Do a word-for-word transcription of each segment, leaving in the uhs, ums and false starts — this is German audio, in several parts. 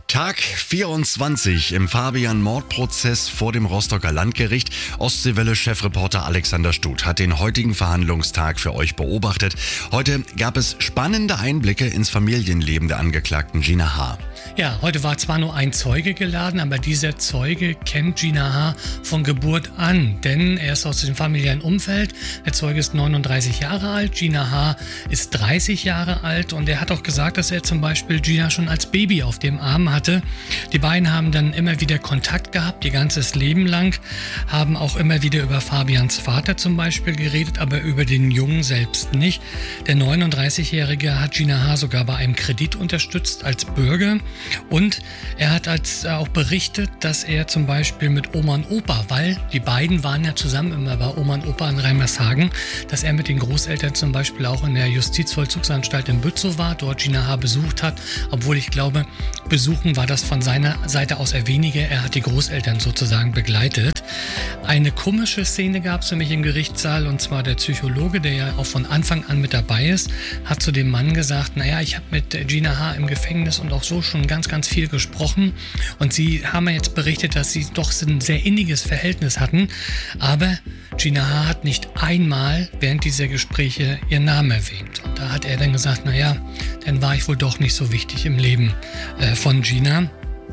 Tag vierundzwanzig im Fabian-Mordprozess vor dem Rostocker Landgericht. Ostseewelle-Chefreporter Alexander Stut hat den heutigen Verhandlungstag für euch beobachtet. Heute gab es spannende Einblicke ins Familienleben der Angeklagten Gina H. Ja, heute war zwar nur ein Zeuge geladen, aber dieser Zeuge kennt Gina H. von Geburt an, denn er ist aus dem familiären Umfeld. Der Zeuge ist neununddreißig Jahre alt, Gina H. ist dreißig Jahre alt und er hat auch gesagt, dass er zum Beispiel Gina schon als Baby auf dem Arm hatte. Die beiden haben dann immer wieder Kontakt gehabt, ihr ganzes Leben lang, haben auch immer wieder über Fabians Vater zum Beispiel geredet, aber über den Jungen selbst nicht. Der neununddreißigjährige hat Gina H. sogar bei einem Kredit unterstützt als Bürger. Und er hat als äh, auch berichtet, dass er zum Beispiel mit Oma und Opa, weil die beiden waren ja zusammen immer bei Oma und Opa in Reimershagen, dass er mit den Großeltern zum Beispiel auch in der Justizvollzugsanstalt in Bützow war, dort Gina H. besucht hat, obwohl ich glaube, besuchen war das von seiner Seite aus eher weniger. Er hat die Großeltern sozusagen begleitet. Eine komische Szene gab es für mich im Gerichtssaal, und zwar der Psychologe, der ja auch von Anfang an mit dabei ist, hat zu dem Mann gesagt, naja, ich habe mit Gina H. im Gefängnis und auch so schon ganz, ganz viel gesprochen und sie haben mir jetzt berichtet, dass sie doch ein sehr inniges Verhältnis hatten, aber Gina H. hat nicht einmal während dieser Gespräche ihren Namen erwähnt. Und da hat er dann gesagt, naja, dann war ich wohl doch nicht so wichtig im Leben äh, von Gina.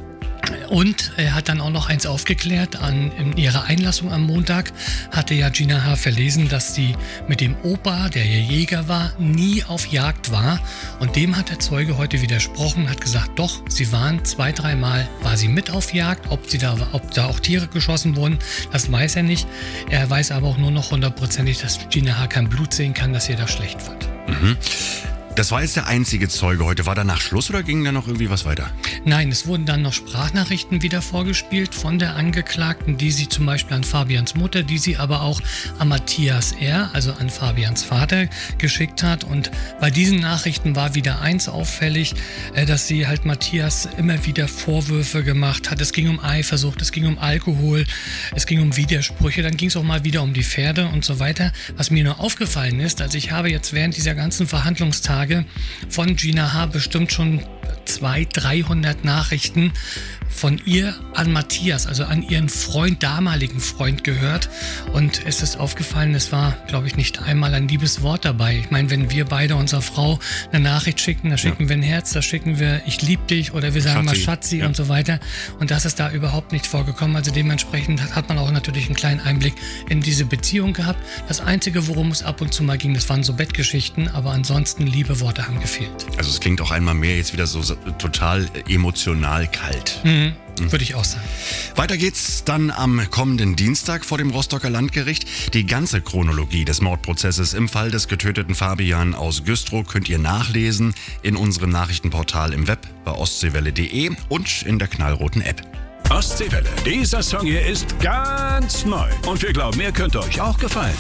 Und er hat dann auch noch eins aufgeklärt, an in ihrer Einlassung am Montag hatte ja Gina H. verlesen, dass sie mit dem Opa, der ihr Jäger war, nie auf Jagd war. Und dem hat der Zeuge heute widersprochen, hat gesagt, doch, sie waren zwei, dreimal, war sie mit auf Jagd, ob, sie da, ob da auch Tiere geschossen wurden, das weiß er nicht. Er weiß aber auch nur noch hundertprozentig, dass Gina H. kein Blut sehen kann, dass ihr das schlecht fand. Mhm. Das war jetzt der einzige Zeuge heute. War danach Schluss oder ging da noch irgendwie was weiter? Nein, es wurden dann noch Sprachnachrichten wieder vorgespielt von der Angeklagten, die sie zum Beispiel an Fabians Mutter, die sie aber auch an Matthias R., also an Fabians Vater, geschickt hat. Und bei diesen Nachrichten war wieder eins auffällig, dass sie halt Matthias immer wieder Vorwürfe gemacht hat. Es ging um Eifersucht, es ging um Alkohol, es ging um Widersprüche, dann ging es auch mal wieder um die Pferde und so weiter. Was mir nur aufgefallen ist, also ich habe jetzt während dieser ganzen Verhandlungstage von Gina H. bestimmt schon zweihundert, dreihundert Nachrichten von ihr an Matthias, also an ihren Freund, damaligen Freund gehört. Und es ist aufgefallen, es war, glaube ich, nicht einmal ein liebes Wort dabei. Ich meine, wenn wir beide unserer Frau eine Nachricht schicken, da schicken ja. wir ein Herz, da schicken wir ich lieb dich oder wir sagen Schatzi. mal Schatzi ja. und so weiter. Und das ist da überhaupt nicht vorgekommen. Also dementsprechend hat, hat man auch natürlich einen kleinen Einblick in diese Beziehung gehabt. Das Einzige, worum es ab und zu mal ging, das waren so Bettgeschichten, aber ansonsten liebe Worte haben gefehlt. Also es klingt auch einmal mehr jetzt wieder so, so total emotional kalt. Mhm. Mhm. Würde ich auch sagen. Weiter geht's dann am kommenden Dienstag vor dem Rostocker Landgericht. Die ganze Chronologie des Mordprozesses im Fall des getöteten Fabian aus Güstrow könnt ihr nachlesen in unserem Nachrichtenportal im Web bei ostseewelle punkt de und in der knallroten App. Ostseewelle, dieser Song hier ist ganz neu und wir glauben, er könnte euch auch gefallen.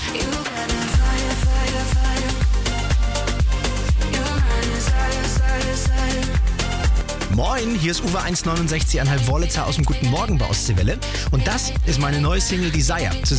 Moin, hier ist Uwe eins neunundsechzig Komma fünf Wollitzer aus dem Guten Morgen bei Ostseewelle und das ist meine neue Single Desire.